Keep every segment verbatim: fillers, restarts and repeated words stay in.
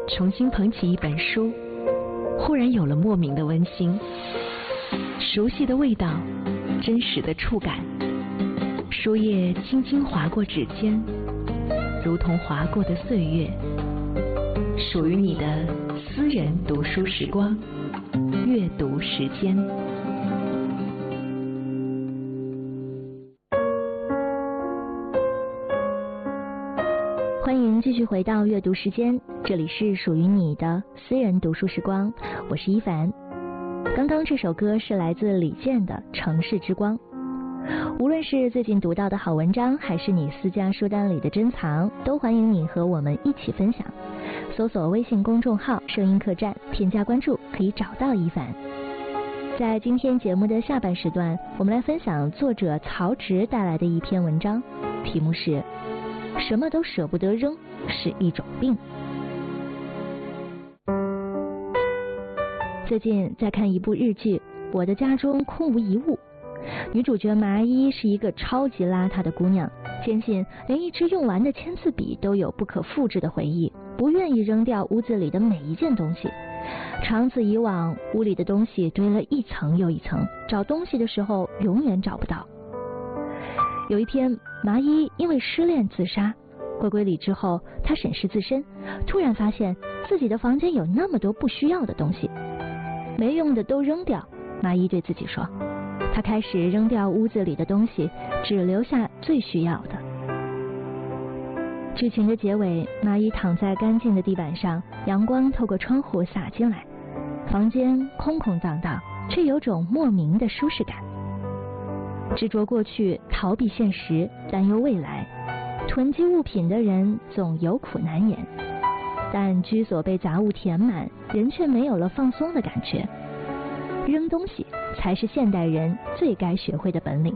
重新捧起一本书，忽然有了莫名的温馨，熟悉的味道，真实的触感，书页轻轻划过指尖，如同划过的岁月，属于你的私人读书时光，阅读时间。 欢迎继续回到阅读时间，这里是属于你的私人读书时光，我是一凡。刚刚这首歌是来自李健的《城市之光》。无论是最近读到的好文章，还是你私家书单里的珍藏，都欢迎你和我们一起分享。搜索微信公众号声音客栈，添加关注可以找到一凡。在今天节目的下半时段，我们来分享作者曹植带来的一篇文章，题目是什么都舍不得扔是一种病。最近在看一部日剧《我的家中空无一物》，女主角麻衣是一个超级邋遢的姑娘，坚信连一支用完的签字笔都有不可复制的回忆，不愿意扔掉屋子里的每一件东西。长此以往，屋里的东西堆了一层又一层，找东西的时候永远找不到。有一天，麻衣因为失恋自杀，回归理智后，她审视自身，突然发现自己的房间有那么多不需要的东西，没用的都扔掉。麻衣对自己说，她开始扔掉屋子里的东西，只留下最需要的。剧情的结尾，麻衣躺在干净的地板上，阳光透过窗户洒进来，房间空空荡荡，却有种莫名的舒适感。执着过去，逃避现实，担忧未来，囤积物品的人总有苦难言，但居所被杂物填满，人却没有了放松的感觉。扔东西才是现代人最该学会的本领。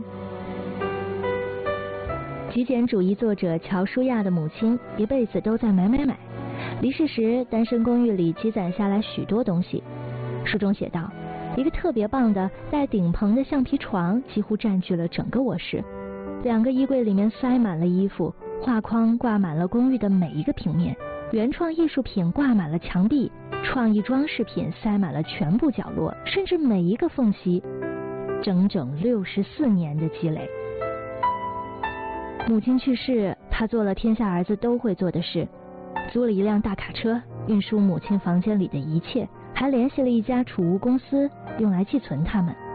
极简主义作者乔舒亚的母亲一辈子都在买买买，离世时单身公寓里积攒下来许多东西。书中写道，一个特别棒的带顶棚的橡皮床几乎占据了整个卧室，两个衣柜里面塞满了衣服，画框挂满了公寓的每一个平面，原创艺术品挂满了墙壁，创意装饰品塞满了全部角落，甚至每一个缝隙，整整六十四年的积累。母亲去世，他做了天下儿子都会做的事，租了一辆大卡车，运输母亲房间里的一切，还联系了一家储物公司，用来寄存它们。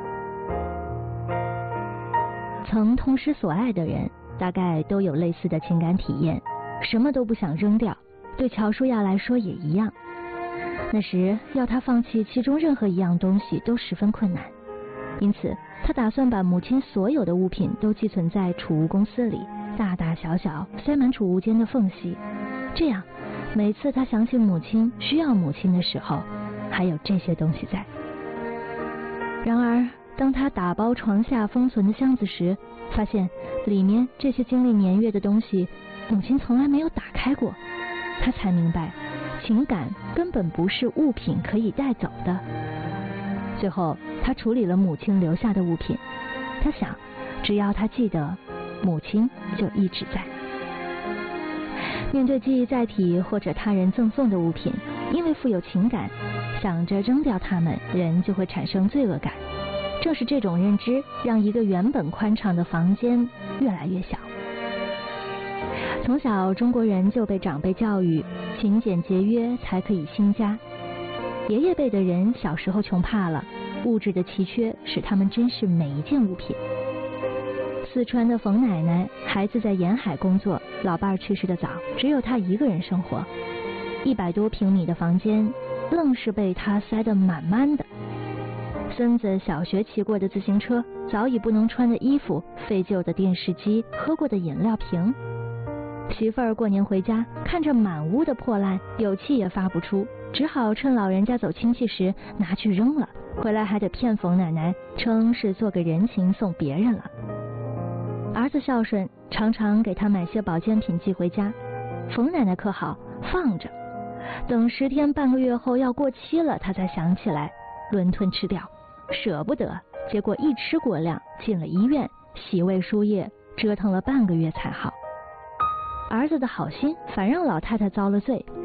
曾痛失所爱的人，大概都有类似的情感体验，什么都不想扔掉，对乔舒亚来说也一样。那时要他放弃其中任何一样东西都十分困难，因此他打算把母亲所有的物品都寄存在储物公司里，大大小小塞满储物间的缝隙，这样每次他想起母亲需要母亲的时候，还有这些东西在。然而当他打包床下封存的箱子时，发现里面这些经历年月的东西母亲从来没有打开过，他才明白情感根本不是物品可以带走的。最后他处理了母亲留下的物品，他想只要他记得，母亲就一直在。面对记忆载体或者他人赠送的物品，因为富有情感，想着扔掉它们，人就会产生罪恶感。正是这种认知，让一个原本宽敞的房间越来越小。从小中国人就被长辈教育，勤俭节约才可以兴家。爷爷辈的人小时候穷怕了，物质的奇缺使他们珍视每一件物品。四川的冯奶奶，孩子在沿海工作，老伴去世的早，只有她一个人生活，一百多平米的房间愣是被她塞得满满的。孙子小学骑过的自行车，早已不能穿的衣服，废旧的电视机，喝过的饮料瓶。媳妇儿过年回家，看着满屋的破烂，有气也发不出，只好趁老人家走亲戚时拿去扔了，回来还得骗冯奶奶，称是做个人情送别人了。儿子孝顺，常常给他买些保健品寄回家，冯奶奶可好，放着，等十天半个月后要过期了，他才想起来，伦敦吃掉，舍不得，结果一吃过量，进了医院，洗胃输液，折腾了半个月才好。儿子的好心反让老太太遭了罪，